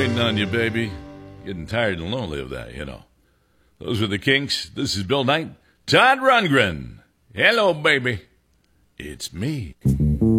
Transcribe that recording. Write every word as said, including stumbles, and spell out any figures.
waiting on you, baby. Getting tired and lonely of that, you know. Those are the Kinks. This is Bill Knight. Todd Rundgren. Hello, baby. It's me.